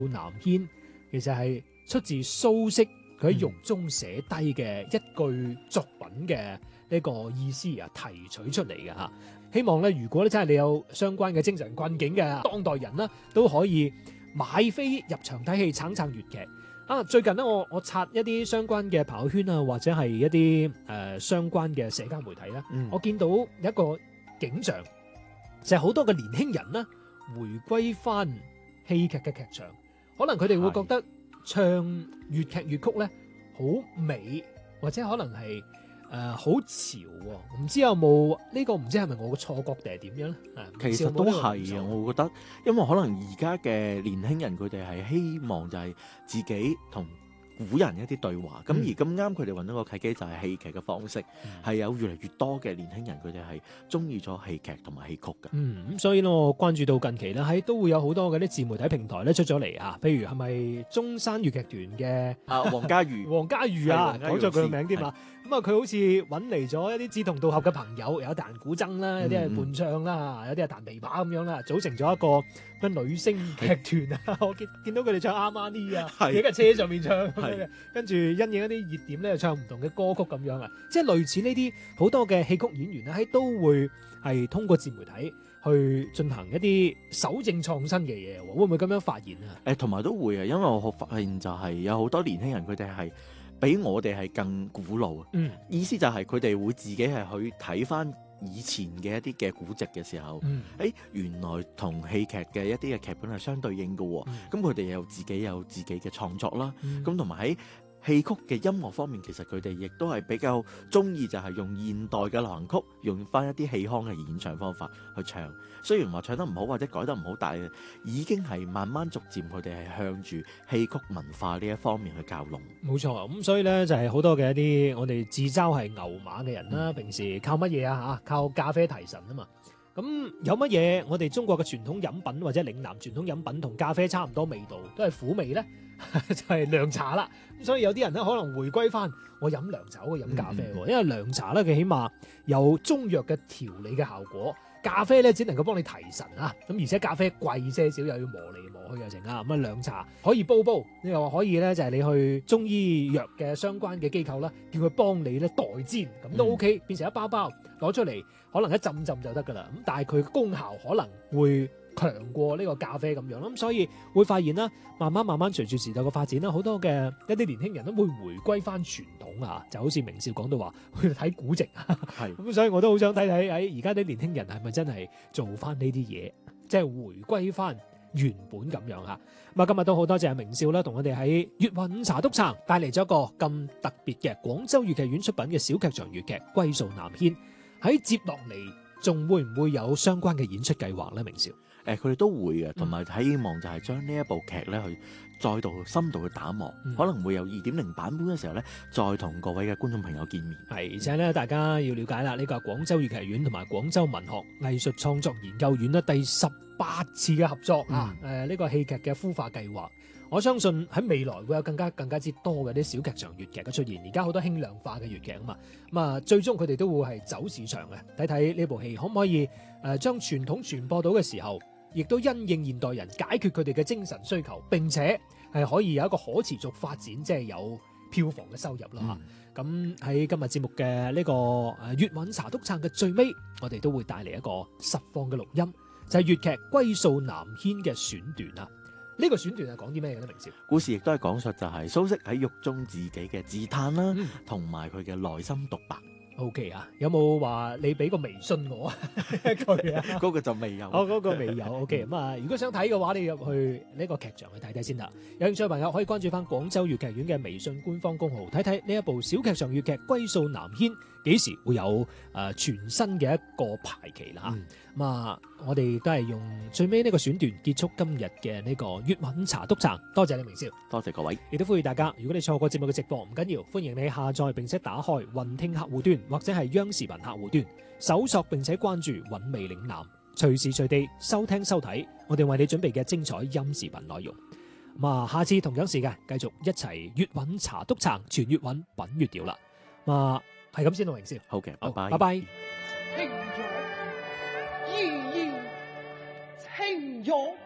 南軒其實係出自蘇軾佢喺獄中寫低嘅一句作品嘅呢個意思啊，提取出嚟嘅嚇。希望咧，如果咧真係你有相關嘅精神困境嘅當代人啦，都可以買飛入場睇戲，撐粵劇。最近咧，我刷一啲相關嘅朋友圈啊，或者係一啲相關嘅社交媒體咧，我見到有一個景象，就係好多嘅年輕人啦，回歸翻戲劇嘅劇場，可能佢哋會覺得唱粵劇粵曲咧好美，或者可能係好潮喎，唔知有冇呢個？唔知係咪我嘅錯覺定係點樣咧？ 其實都係啊，我覺得，因為可能而家嘅年輕人佢哋係希望就係自己同古人一啲對話，咁而咁啱佢哋揾到個契機就係戲劇嘅方式，係有越嚟越多嘅年輕人佢哋係中意咗戲劇同埋戲曲嘅。 咁所以咧，我關注到近期咧喺都會有好多嘅啲自媒體平台咧出咗嚟啊，譬如係咪中山粵劇團嘅黃家裕， 黃家裕啊，講咗佢個名添嘛。咁啊，佢好似揾嚟咗一啲志同道合嘅朋友，有彈古箏啦，有啲係伴唱啦，有啲係彈琵琶咁樣啦，組成咗一個咩女聲劇團啊！我見到佢哋唱阿瑪尼啊，喺架車上面唱，跟住因應一啲熱點咧，唱唔同嘅歌曲咁樣啊！即係類似呢啲好多嘅戲曲演員咧，喺都會係通過自媒體去進行一啲搜證創新嘅嘢，會唔會咁樣發現啊？ 同埋都會啊，因為我發現就係有好多年輕人佢哋係比我哋係更古老啊。意思就係佢哋會自己係去睇翻以前嘅一啲嘅古籍嘅時候，原來同戲劇嘅一啲嘅劇本係相對應嘅喎。咁佢哋有自己嘅創作啦。咁同埋喺戲曲嘅音樂方面，其實佢哋亦都係比較中意就係用現代嘅流行曲，用翻一啲戲腔嘅演唱方法去唱。雖然話唱得唔好或者改得唔好，但係已經係慢慢逐漸佢哋係向住戲曲文化呢一方面去靠攏。 冇錯，咁所以咧就係好多嘅一啲我哋自嘲係牛馬嘅人啦，平時靠乜嘢啊嚇？靠咖啡提神啊嘛。咁有乜嘢我哋中國嘅傳統飲品或者嶺南傳統飲品同咖啡差唔多味道，都係苦味咧，就係涼茶啦。咁所以有啲人咧可能回歸翻我飲涼茶，我飲咖啡喎，因為涼茶咧佢起碼有中藥嘅調理嘅效果。咖啡咧只能夠幫你提神啊，咁而且咖啡貴些少，又要磨嚟磨去又成啊，咁啊涼茶可以煲，你又話可以咧就係你去中醫藥嘅相關嘅機構啦，叫佢幫你咧代煎，咁都 OK，變成一包包攞出嚟，可能一浸就得噶啦，咁但係佢功效可能會強過呢個咖啡咁樣啦，咁所以會發現啦，慢慢隨住時代嘅發展啦，好多嘅一啲年輕人都會回歸翻傳統啊，就好似明少講到話去睇古籍，咁所以我都好想睇睇喺而家啲年輕人係咪真係做翻呢啲嘢，即係回歸翻原本咁樣嚇。咁啊，今日都好多謝明少啦，同我哋喺粵韻茶篤撐帶嚟咗一個咁特別嘅廣州粵劇院出品嘅小劇場粵劇《歸數南軒》，喺接落嚟仲會唔會有相關嘅演出計劃咧？明少？ 佢哋都會嘅，同埋希望就係將呢一部劇咧去再度深度去打磨，可能會有 2.0 版本嘅時候咧，再同各位嘅觀眾朋友見面。 係，而且咧大家要了解啦，呢個係廣州粵劇院同埋廣州文學藝術創作研究院咧第18次嘅合作啊！呢個戲劇嘅孵化計劃，我相信喺未來會有更加之多嘅啲小劇場粵劇嘅出現。而家好多輕量化嘅粵劇啊嘛，咁啊最終佢哋都會係走市場嘅，睇睇呢部戲可唔可以將傳統傳播到嘅時候，亦都因應現代人解決佢哋嘅精神需求，並且係可以有一個可持續發展，即係有票房嘅收入啦。咁喺今日節目嘅呢個粵韻茶篤撐嘅最尾，我哋都會帶嚟一個實況嘅錄音，就係粵劇《歸數南軒》嘅選段啊。呢個選段係講啲咩嘅咧？明少？ 故事亦都係講述就係蘇軾喺獄中自己嘅自嘆啦，同埋佢嘅內心獨白。 OK 啊，有冇話你俾個微信我啊？一句啊？ 嗰個就未有。 嗰個未有。OK， 咁啊，如果想睇嘅話，你入去呢個劇場去睇睇先啦。有興趣嘅朋友可以關注翻廣州粵劇院嘅微信官方公號，睇睇呢一部小劇場粵劇《歸數南軒》幾時會有全新嘅一個排期啦。咁啊，我哋都係用最尾呢個選段結束今日嘅呢個粵韻茶篤撐。多謝你明少， 多謝各位。 亦都呼籲大家，如果你錯過節目嘅直播唔緊要，歡迎你下載並且打開雲聽客戶端或者係央視頻客戶端，搜索並且關注韻味嶺南，隨時隨地收聽收睇我哋為你準備嘅精彩音視頻內容。咁啊，下次同樣時間繼續一齊粵韻茶篤撐，全粵韻品粵調啦。咁啊，係咁先啦，明少。 好嘅，拜拜。 拜拜。 情慾，依依情慾。